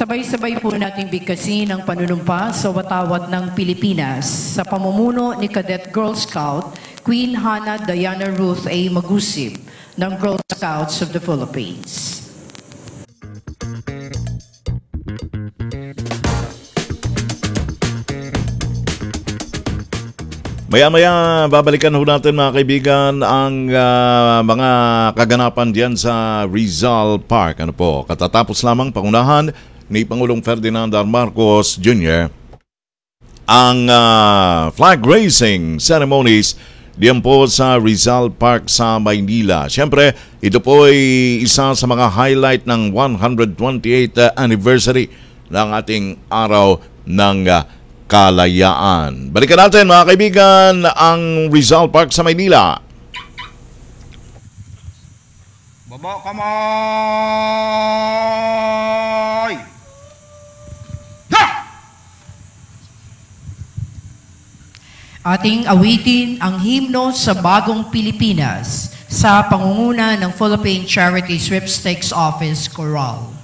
Sabay-sabay po nating bigkasin ang panunumpa sa watawat ng Pilipinas sa pamumuno ni Cadet Girl Scout Queen Hannah Diana Ruth A. Magusib ng Girl Scouts of the Philippines. Maya-maya, babalikan ho natin mga kaibigan ang mga kaganapan diyan sa Rizal Park. Ano po, katatapos lamang pangunahan ni Pangulong Ferdinand R. Marcos Jr. ang flag raising ceremonies diyan po sa Rizal Park sa Maynila. Siyempre, ito po ay isa sa mga highlight ng 128th anniversary ng ating araw ng Kalayaan. Balikan natin mga kaibigan ang Rizal Park sa Maynila. Baba kamay! Ha! Ating awitin ang himno sa Bagong Pilipinas sa pangunguna ng Philippine Charity Sweepstakes Office Chorale.